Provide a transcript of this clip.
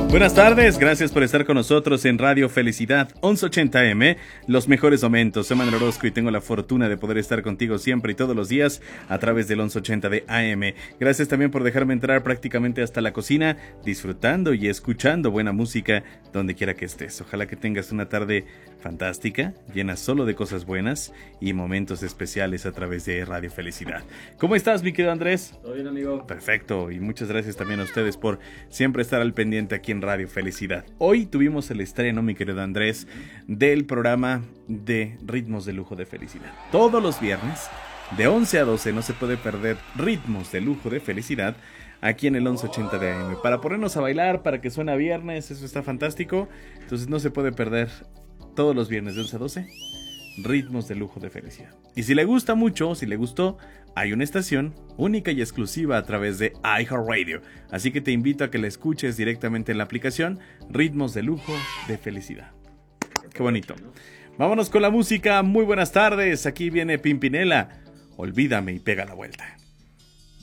Buenas tardes, gracias por estar con nosotros en Radio Felicidad 1180M, los mejores momentos. Soy Manuel Orozco y tengo la fortuna de poder estar contigo siempre y todos los días a través del 1180 de AM. Gracias también por dejarme entrar prácticamente hasta la cocina, disfrutando y escuchando buena música donde quiera que estés. Ojalá que tengas una tarde fantástica, llena solo de cosas buenas y momentos especiales a través de Radio Felicidad. ¿Cómo estás, mi querido Andrés? Todo bien, amigo. Perfecto, y muchas gracias también a ustedes por siempre estar al pendiente aquí en Radio Felicidad. Hoy tuvimos el estreno, mi querido Andrés, del programa de Ritmos de Lujo de Felicidad. Todos los viernes, de 11 a 12, no se puede perder Ritmos de Lujo de Felicidad aquí en el 1180 de AM. Para ponernos a bailar, para que suene a viernes, eso está fantástico. Entonces no se puede perder todos los viernes de 11 a 12, Ritmos de Lujo de Felicidad. Y si le gusta mucho, si le gustó, hay una estación única y exclusiva a través de iHeartRadio. Así que te invito a que la escuches directamente en la aplicación Ritmos de Lujo de Felicidad. Qué bonito. Vámonos con la música. Muy buenas tardes. Aquí viene Pimpinela. Olvídame y pega la vuelta.